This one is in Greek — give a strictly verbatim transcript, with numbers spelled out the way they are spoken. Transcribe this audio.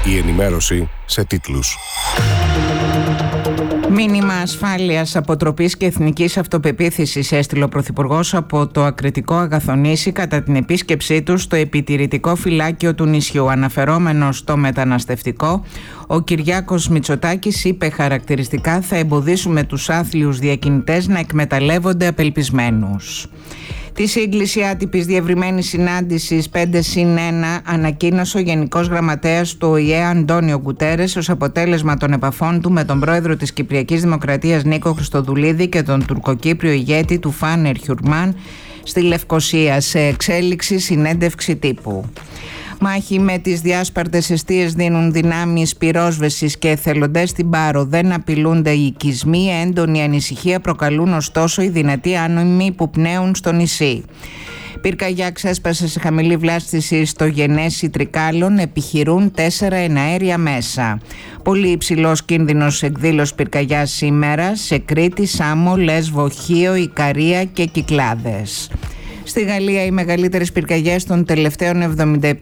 Η ενημέρωση σε τίτλους. Μήνυμα ασφάλειας, αποτροπής και εθνικής αυτοπεποίθησης έστειλε ο Πρωθυπουργός από το Ακριτικό Αγαθονήσι κατά την επίσκεψή του στο επιτηρητικό φυλάκιο του νησιού. Αναφερόμενος στο μεταναστευτικό, ο Κυριάκος Μητσοτάκης είπε χαρακτηριστικά: θα εμποδίσουμε τους άθλιους διακινητές να εκμεταλλεύονται απελπισμένους. Τη σύγκληση άτυπης διευρυμένης συνάντησης πέντε συν ένα ανακοίνωσε ο Γενικός Γραμματέας του Ο Η Ε Αντώνιο Γκουτέρες ως αποτέλεσμα των επαφών του με τον πρόεδρο της Κυπριακής Δημοκρατίας Νίκο Χριστοδουλίδη και τον τουρκοκύπριο ηγέτη του Φάνερ Χιουρμάν στη Λευκοσία, σε εξέλιξη συνέντευξη τύπου. Μάχη με τις διάσπαρτες εστίες δίνουν δυνάμεις πυρόσβεσης και εθελοντές στην Πάρο. Δεν απειλούνται οι οικισμοί, έντονη ανησυχία προκαλούν ωστόσο οι δυνατοί άνεμοι που πνέουν στο νησί. Πυρκαγιά ξέσπασε σε χαμηλή βλάστηση στο Γενέσι Τρικάλων, επιχειρούν τέσσερα εναέρια μέσα. Πολύ υψηλός κίνδυνος εκδήλωση πυρκαγιάς σήμερα σε Κρήτη, Σάμο, Λέσβο, Χίο, Ικαρία και Κυκλάδες. Στη Γαλλία οι μεγαλύτερες πυρκαγιές των τελευταίων εβδομήντα